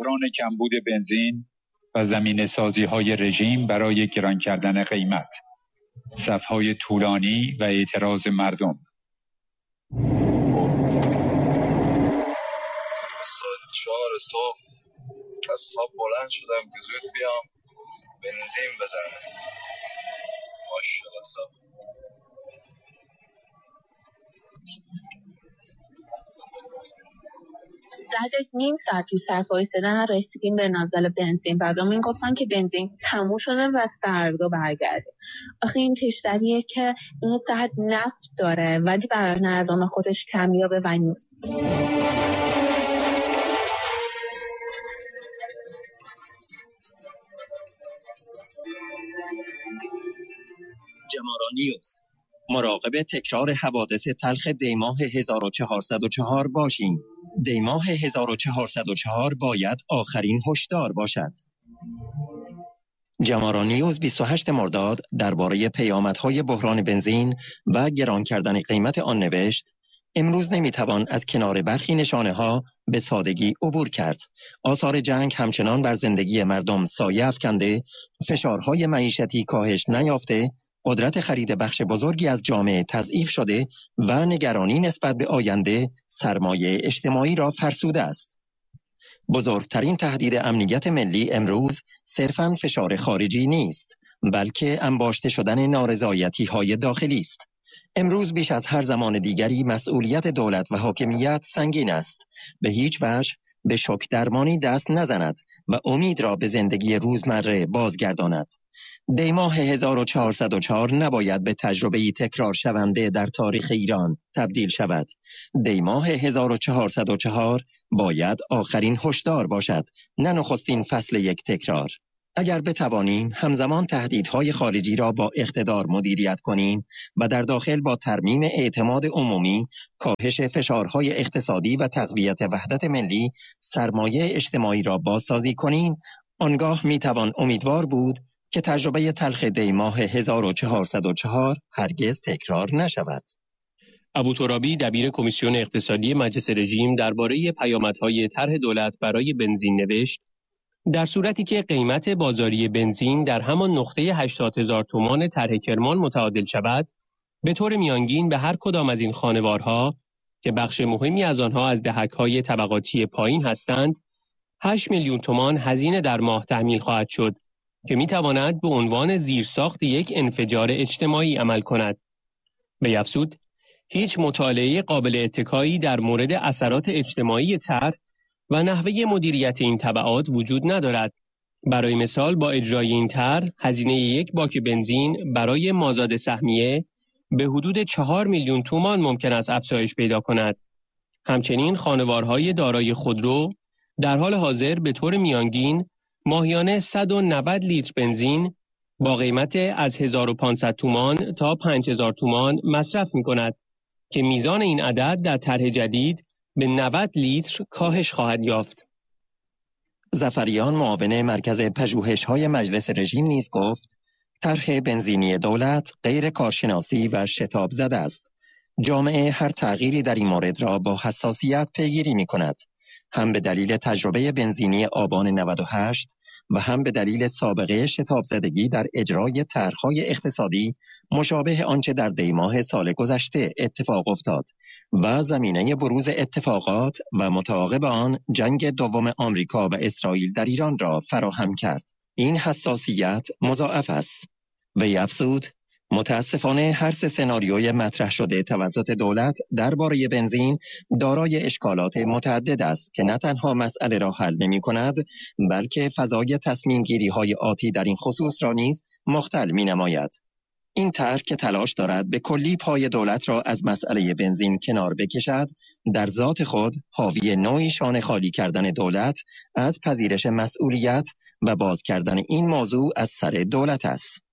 بحران کمبود بنزین و زمینه‌سازی‌های رژیم برای گران کردن قیمت، صف‌های طولانی و اعتراض مردم. ساعت 4 صبح از خواب بلند شدم که زود بیام بنزین بزنم. ماشاءالله صاحب. بعد از نیم ساعت تو صف وایسادن رسیدیم به نازل بنزین. بعدا این گفتن که بنزین تموم شده و فردا برگرده. آخه این کشوریه که این قد نفت داره ولی برای مردم خودش کمیابه و نیست. جمارا نیوز. مراقب تکرار حوادث تلخ دیماه 1404 باشیم. دیماه 1404 باید آخرین هشدار باشد. جمارا نیوز 28 مرداد درباره پیامدهای بحران بنزین و گران کردن قیمت آن نوشت: امروز نمیتوان از کنار برخی نشانه ها به سادگی عبور کرد. آثار جنگ همچنان بر زندگی مردم سایه افکنده، فشارهای معیشتی کاهش نیافته، قدرت خرید بخش بزرگی از جامعه تضعیف شده و نگرانی نسبت به آینده سرمایه اجتماعی را فرسوده است. بزرگترین تهدید امنیت ملی امروز صرفاً فشار خارجی نیست، بلکه انباشته شدن نارضایتی‌های داخلی است. امروز بیش از هر زمان دیگری مسئولیت دولت و حاکمیت سنگین است. به هیچ وجه به شوک درمانی دست نزند و امید را به زندگی روزمره بازگرداند. دیماه 1404 نباید به تجربه‌ای تکرار شونده در تاریخ ایران تبدیل شود. دیماه 1404 باید آخرین هشدار باشد، نه نخستین فصل یک تکرار. اگر بتوانیم همزمان تهدیدهای خارجی را با اقتدار مدیریت کنیم و در داخل با ترمیم اعتماد عمومی، کاهش فشارهای اقتصادی و تقویت وحدت ملی سرمایه اجتماعی را بازسازی کنیم، آنگاه میتوان امیدوار بود که تجربه تلخ دیماه 1404 هرگز تکرار نشود. ابوترابی دبیر کمیسیون اقتصادی مجلس رژیم درباره پیامدهای طرح دولت برای بنزین نوشت: در صورتی که قیمت بازاری بنزین در همان نقطه 80,000 تومان طرح کرمان متعادل شود، به طور میانگین به هر کدام از این خانوارها که بخش مهمی از آنها از دهک‌های طبقاتی پایین هستند، 8 میلیون تومان هزینه در ماه تحمیل خواهد شد که میتواند به عنوان زیرساخت یک انفجار اجتماعی عمل کند. بیفزود، هیچ مطالعه قابل اتکایی در مورد اثرات اجتماعی طرح و نحوه مدیریت این تبعات وجود ندارد. برای مثال با اجرای این طرح هزینه یک باک بنزین برای مازاد سهمیه به حدود 4 میلیون تومان ممکن است افزایش پیدا کند. همچنین خانوارهای دارای خودرو در حال حاضر به طور میانگین ماهیانه 190 لیتر بنزین با قیمت از 1500 تومان تا 5000 تومان مصرف می کند که میزان این عدد در طرح جدید به 90 لیتر کاهش خواهد یافت. ظفریان معاون مرکز پژوهش‌های مجلس رژیم نیز گفت: طرح بنزینی دولت غیر کارشناسی و شتاب زده است. جامعه هر تغییری در این مورد را با حساسیت پیگیری می کند، هم به دلیل تجربه بنزینی آبان 98 و هم به دلیل سابقه شتاب زدگی در اجرای طرح‌های اقتصادی مشابه آنچه در دیماه سال گذشته اتفاق افتاد و زمینه بروز اتفاقات و متعاقب آن جنگ دوم آمریکا و اسرائیل در ایران را فراهم کرد. این حساسیت مضاعف است. وی افزود: متاسفانه هر سه سناریوی مطرح شده توسط دولت درباره بنزین دارای اشکالات متعدد است که نه تنها مسئله را حل نمی کند، بلکه فضای تصمیم گیری های آتی در این خصوص را نیز مختل می نماید. این طرح که تلاش دارد به کلی پای دولت را از مسئله بنزین کنار بکشد، در ذات خود حاوی نوعی شانه خالی کردن دولت از پذیرش مسئولیت و باز کردن این موضوع از سر دولت است.